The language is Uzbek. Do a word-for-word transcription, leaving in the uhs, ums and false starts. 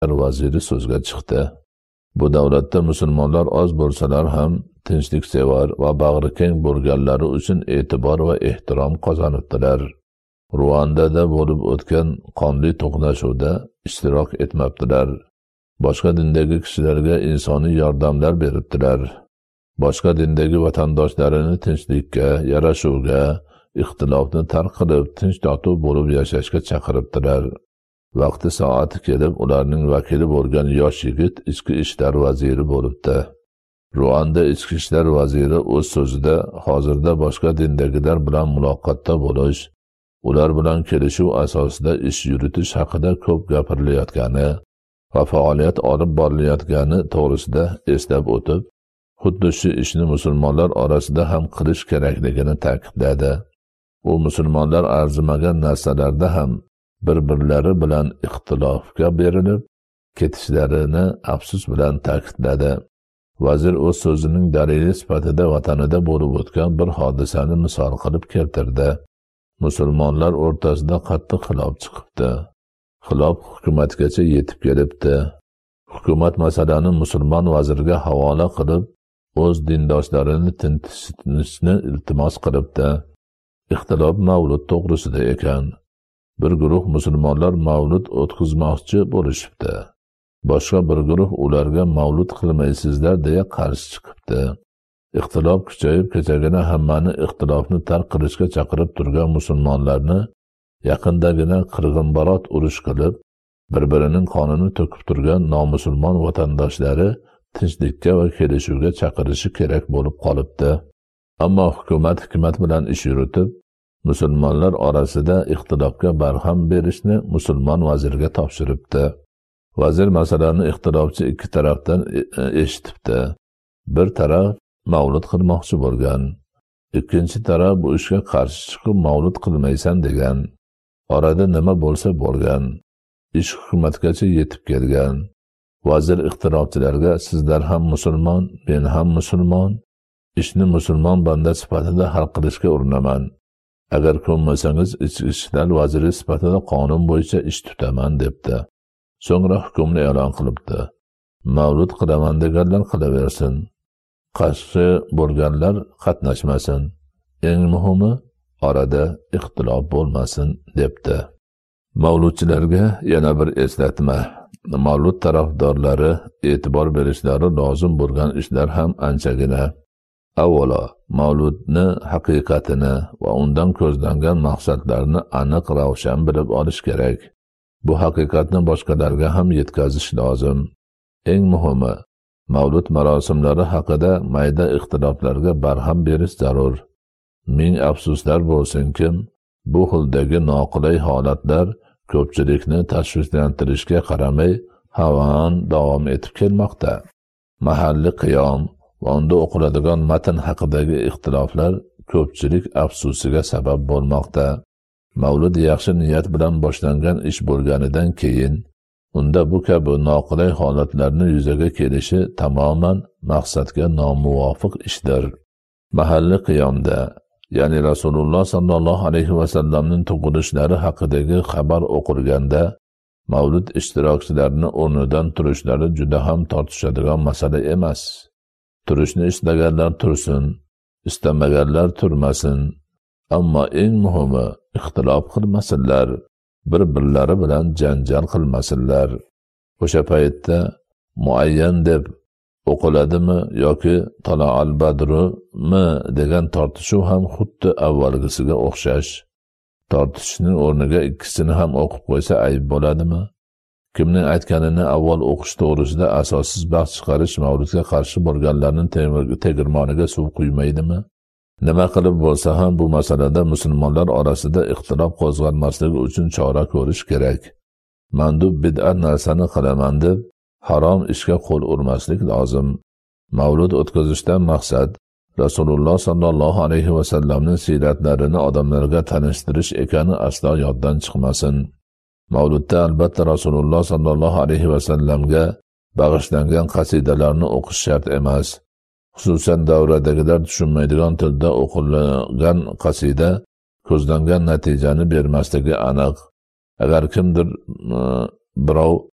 vaziri so'zga chiqdi. Bu davlatda musulmonlar oz bo'lsalar ham tinchliksevar va bag'rikeng bo'lganlari uchun e'tibor va ehtirom qozonibdilar. Ruandada bo'lib o'tgan qonli to'qnashuvda ishtirok etmabdilar. Boshqa dindagi kishilarga insoniy yordamlar beribdilar. Boshqa dindagi vatandoshlarini tinchlikka, yarashuvga, ixtilofni tark qilib, tinch totuv bo'lib yashashga chaqiribdilar. Vaqti soati kelib, ularning vakili bo'lgan yosh yigit ichki ishlar vaziri bo'libdi. Ruanda ichki ishlar vaziri o'z so'zida hozirda boshqa dindagilar bilan muloqotda bo'lish, ular bilan kelishuv asosida ish yuritish haqida ko'p gapirilayotgani va faoliyat olib borilayotgani to'g'risida eslab o'tib, xuddi shu ishni musulmonlar orasida ham qilish kerakligini ta'kidladi. U musulmonlar arzimagan narsalarda ham bir-birlari bilan ixtilofga berilib ketishlarini afsus bilan ta'kidladi. Vazir o'z so'zining dalili sifatida vatanida bo'lib o'tgan bir hodisani misol qilib keltirdi. Musulmonlar o'rtasida qattiq xilof chiqibdi. Xilof hukumatgacha yetib kelibdi. Hukumat masalani musulmon vazirga havola qilib, o'z dindoshlarini tinchishni iltimos qilibdi. Ixtilof mavlud to'g'risida ekan. Bir guruh musulmonlar mavlud o'tkazmoqchi bo'lishibdi. Boshqa bir guruh ularga mavlud qilmaysizlar deya qarshi chiqibdi. Ixtilof kuchayib kechagina hammani ixtilofni tark qilishga chaqirib turgan musulmonlarni yaqindagina qirg'inbarot urush qilib, bir-birining qonini to'kib turgan nomusulmon vatandoshlari tinchlikka va kelishuvga chaqirishi kerak bo'lib qolibdi. Ammo hukumat hikmat bilan ish yuritib, musulmonlar orasida ixtilofga barham berishni musulmon vazirga topshiribdi. Vazir masalani ixtilofchi ikki tarafdan eshitibdi. Bir taraf mavlud qilmoqchi bo'lgan, ikkinchi taraf bu ishga qarshi chiqib mavlud qilmaysan degan. Orada nima bo'lsa bo'lgan. Ish hukumatgacha yetib kelgan. Vazir ixtilofchilarga sizlar ham musulmon, men ham musulmon, ishni musulmon banda sifatida hal qilishga urinaman. Agar ko'nmasangiz ichki ishlar vaziri sifatida qonun bo'yicha ish tutaman debdi. So'ngra hukmni e'lon qilibdi. Mavlud qilaman deganlar qilaversin. Qarshi bo'lganlar qatnashmasin. Eng muhimi orada ixtilof bo'lmasin debdi. Mavludchilarga yana bir eslatma. Mavlud tarafdorlari e'tibor berishlari lozim bo'lgan ishlar ham anchagina. Avvalo, mavludni haqiqatini va undan ko'zlangan maqsadlarni aniq ravshan bilib olish kerak. Bu haqiqatni boshqalarga ham yetkazish lozim. Eng muhimi, mavlud marosimlari haqida mayda ixtiloflarga barham berish zarur. Ming afsuslar bo'lsinki, bu xildagi noqulay holatlar ko'pchilikni tashvishlantirishga qaramay havon davom etib kelmoqda. Mahalliy qiyom va unda o'qiladigan matn haqidagi ixtiloflar ko'pchilik afsusiga sabab bo'lmoqda. Mavlud yaxshi niyat bilan boshlangan ish bo'lganidan keyin unda bu kabi noqulay holatlarni yuzaga kelishi tamoman maqsadga nomuvofiq ishdir. Mahalliy qiyomda, ya'ni Rasululloh sallallohu alayhi va sallamning tug'ilishlari haqidagi xabar o'qilganda, mavlud ishtirokchilarini o'rnidan turishlari juda ham tortishadigan masala emas. Turishni istaganlar tursin, istamaganlar turmasin. Ammo eng muhimi, ixtilof qilmasinlar, bir-birlari bilan janjal qilmasinlar. O'sha paytda muayyan deb o'qiladimi yoki Taloal Badrumi degan tortishuv ham xuddi avvalgisiga o'xshash. Tortishning o'rniga ikkisini ham o'qib qo'ysa ayb bo'ladimi? Kimning aytganini avval o'qish to'g'risida asossiz bahs chiqarish mavludga qarshi bo'lganlarning tegirmoniga suv quymaydimi? Nima qilib bo'lsa ham bu masalada musulmonlar orasida ixtilof qo'zg'almasligi uchun chora ko'rish kerak. Mandub bid'at narsani qilaman deb harom ishga qo'l urmaslik lozim. Mavlud o'tkazishdan maqsad Rasululloh sallallohu alayhi va sallamning siyratlarini odamlarga tanishtirish ekani aslo yoddan chiqmasin. Mavludda albatta Rasululloh sallallohu alayhi va sallamga bag'ishlangan qasidalarni o'qish shart emas. Xususan davradagilar tushunmaydigan tilda o'qilgan qasida ko'zlangan natijani bermasligi aniq. Agar kimdir birov